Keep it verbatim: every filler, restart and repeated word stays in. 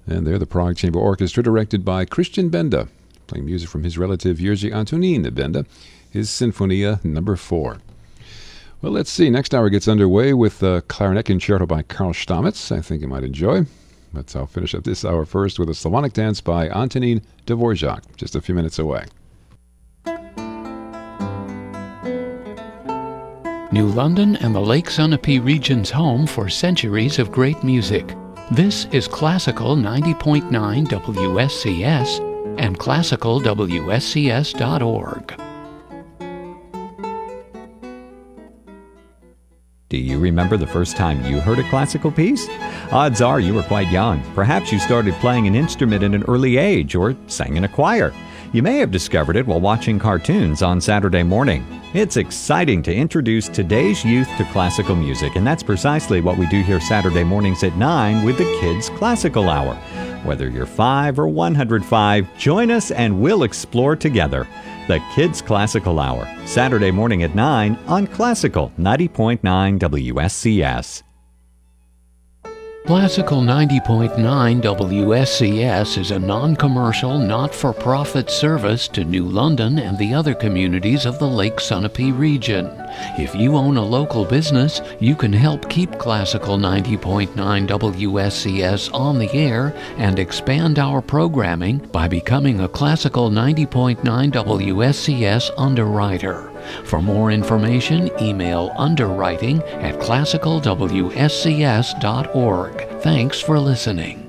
And they're the Prague Chamber Orchestra, directed by Christian Benda, playing music from his relative Jerzy Antonín Benda, his Sinfonia number four. Well, let's see. Next hour gets underway with uh, clarinet concerto by Karl Stamitz. I think you might enjoy. But I'll finish up this hour first with a Slavonic dance by Antonín Dvorak, just a few minutes away. New London and the Lake Sunapee region's home for centuries of great music. This is Classical ninety point nine W S C S and classical W S C S dot org. Do you remember the first time you heard a classical piece? Odds are you were quite young. Perhaps you started playing an instrument at an early age or sang in a choir. You may have discovered it while watching cartoons on Saturday morning. It's exciting to introduce today's youth to classical music, and that's precisely what we do here Saturday mornings at nine with the Kids Classical Hour. Whether you're five or one hundred five, join us and we'll explore together. The Kids Classical Hour, Saturday morning at nine on Classical ninety point nine W S C S. Classical ninety point nine W S C S is a non-commercial, not-for-profit service to New London and the other communities of the Lake Sunapee region. If you own a local business, you can help keep Classical ninety point nine W S C S on the air and expand our programming by becoming a Classical ninety point nine W S C S underwriter. For more information, email underwriting at classical W S C S dot org. Thanks for listening.